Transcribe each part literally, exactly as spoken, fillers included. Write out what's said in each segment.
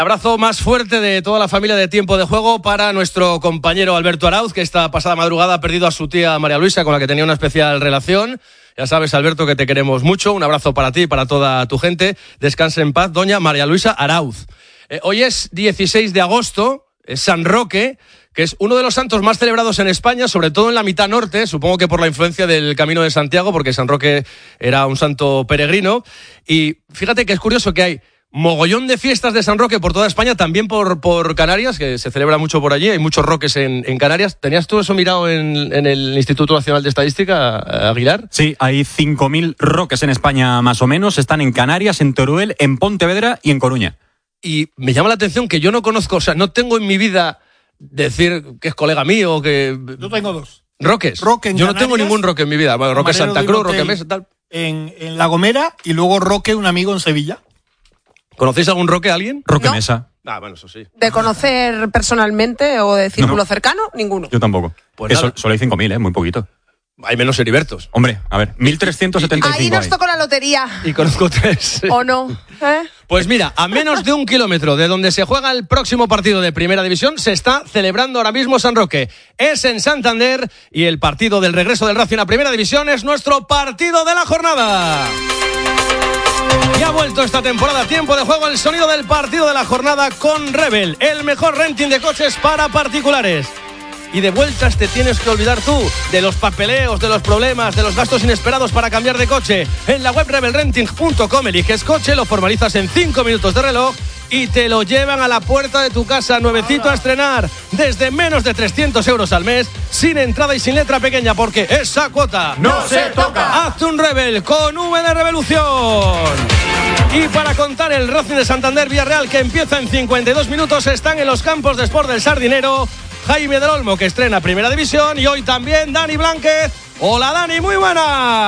Abrazo más fuerte de toda la familia de Tiempo de Juego para nuestro compañero Alberto Arauz, que esta pasada madrugada ha perdido a su tía María Luisa, con la que tenía una especial relación. Ya sabes, Alberto, que te queremos mucho. Un abrazo para ti y para toda tu gente. Descanse en paz, doña María Luisa Arauz. Eh, hoy es dieciséis de agosto, es San Roque, que es uno de los santos más celebrados en España, sobre todo en la mitad norte, supongo que por la influencia del Camino de Santiago, porque San Roque era un santo peregrino. Y fíjate que es curioso que hay mogollón de fiestas de San Roque por toda España, también por, por Canarias, que se celebra mucho por allí, hay muchos roques en, en Canarias. ¿Tenías tú eso mirado en, en el Instituto Nacional de Estadística, Aguilar? Sí, hay cinco mil roques en España más o menos, están en Canarias, en Teruel, en Pontevedra y en Coruña. Y me llama la atención que yo no conozco, o sea, no tengo en mi vida decir que es colega mío, que... Yo tengo dos. ¿Roques? Roque en yo no Canarias, tengo ningún roque en mi vida. Bueno, Roque Santa Cruz, Roque Mesa, tal. En, en La Gomera y luego Roque, un amigo en Sevilla. ¿Conocéis algún roque a alguien? Roque No. Mesa. Ah, bueno, eso sí. De conocer personalmente o de círculo No. cercano, ninguno. Yo tampoco. Pues Eso, nada. solo hay cinco mil, ¿eh? Muy poquito. Hay menos heribertos. Hombre, a ver, mil trescientos setenta y cinco Ahí nos hay. tocó la lotería. Y conozco tres. ¿O no? ¿Eh? Pues mira, a menos de un kilómetro de donde se juega el próximo partido de Primera División, se está celebrando ahora mismo San Roque. Es en Santander y el partido del regreso del Racing a Primera División es nuestro partido de la jornada. Y ha vuelto esta temporada Tiempo de Juego, el sonido del partido de la jornada con Rebel, el mejor renting de coches para particulares. Y de vueltas te tienes que olvidar tú de los papeleos, de los problemas, de los gastos inesperados para cambiar de coche. En la web rebel renting punto com eliges coche, lo formalizas en cinco minutos de reloj y te lo llevan a la puerta de tu casa, nuevecito a estrenar, desde menos de trescientos euros al mes, sin entrada y sin letra pequeña, porque esa cuota ¡No se toca! Hazte un Rebel con V de Revolución. Y para contar el Racing de Santander Villarreal, que empieza en cincuenta y dos minutos, están en los campos de Sport del Sardinero Jaime del Olmo, que estrena Primera División, y hoy también Dani Blánquez. Hola Dani, muy buenas.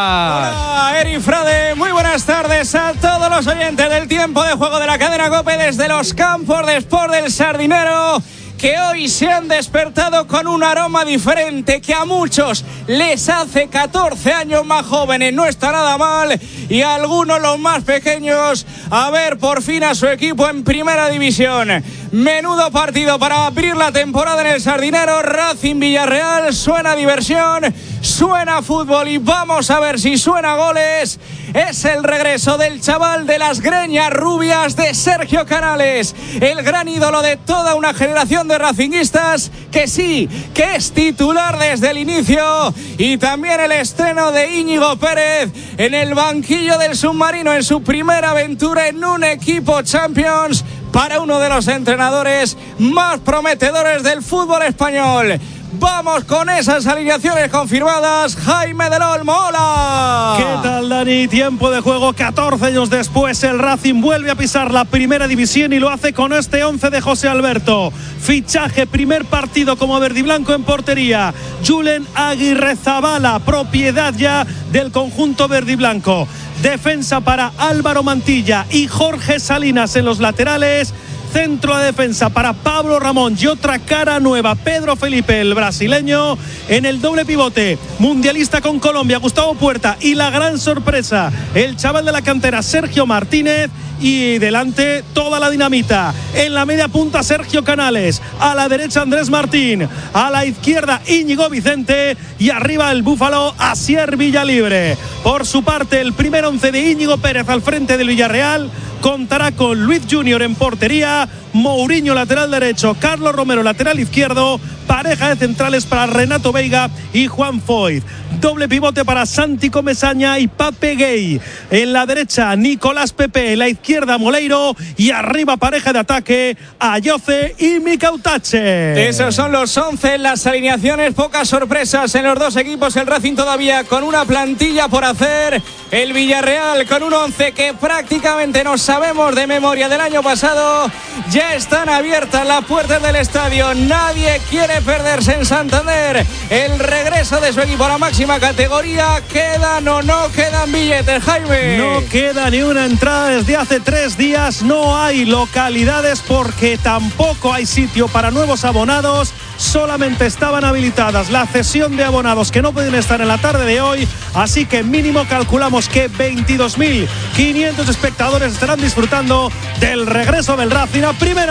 Hola Eri Frade, muy buenas tardes a todos los oyentes del Tiempo de Juego de la cadena COPE desde los campos de Sport del Sardinero, que hoy se han despertado con un aroma diferente que a muchos les hace catorce años más jóvenes, no está nada mal, y a algunos, los más pequeños, a ver por fin a su equipo en Primera División. Menudo partido para abrir la temporada en el Sardinero. Racing Villarreal, suena diversión, suena fútbol y vamos a ver si suena goles. Es el regreso del chaval de las greñas rubias, de Sergio Canales, el gran ídolo de toda una generación de racinguistas, que sí, que es titular desde el inicio, y también el estreno de Íñigo Pérez en el banquillo del Submarino en su primera aventura en un equipo Champions para uno de los entrenadores más prometedores del fútbol español. Vamos con esas alineaciones confirmadas. Jaime del Olmo, hola. ¿Qué tal, Dani? Tiempo de Juego, catorce años después, el Racing vuelve a pisar la Primera División y lo hace con este once de José Alberto. Fichaje, primer partido como verdiblanco en portería. Julen Aguirrezabala, propiedad ya del conjunto verdiblanco. Defensa para Álvaro Mantilla y Jorge Salinas en los laterales. Centro de defensa para Pablo Ramón y otra cara nueva, Pedro Felipe, el brasileño. En el doble pivote, mundialista con Colombia, Gustavo Puerta, y la gran sorpresa, el chaval de la cantera, Sergio Martínez. Y delante toda la dinamita. En la media punta, Sergio Canales. A la derecha, Andrés Martín. A la izquierda, Íñigo Vicente. Y arriba el búfalo, Asier Villalibre. Por su parte, el primer once de Íñigo Pérez al frente del Villarreal contará con Luis Junior en portería, Mourinho lateral derecho, Carlos Romero lateral izquierdo, pareja de centrales para Renato Veiga y Juan Foyt. Doble pivote para Santi Comesaña y Pape Gay. En la derecha, Nicolás Pepe. En la izquierda, Moleiro. Y arriba, pareja de ataque, Ayoce y Micautache. Esos son los once, las alineaciones, pocas sorpresas en los dos equipos. El Racing todavía con una plantilla por hacer. El Villarreal con un once que prácticamente no sabemos de memoria del año pasado. Ya están abiertas las puertas del estadio. Nadie quiere perderse en Santander el regreso de su equipo a la máxima categoría. ¿Quedan o no quedan billetes, Jaime? No queda ni una entrada desde hace tres días. No hay localidades porque tampoco hay sitio para nuevos abonados. Solamente estaban habilitadas la cesión de abonados que no pueden estar en la tarde de hoy. Así que mínimo calculamos que veintidós mil quinientos espectadores estarán disfrutando del regreso del Racing a Primera